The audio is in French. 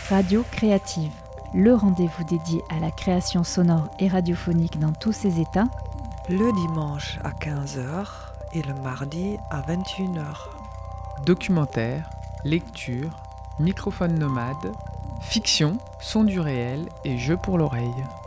Radio Créative, le rendez-vous dédié à la création sonore et radiophonique dans tous ses états, le dimanche à 15h et le mardi à 21h. Documentaire, lecture, microphone nomade, fiction, son du réel et jeux pour l'oreille.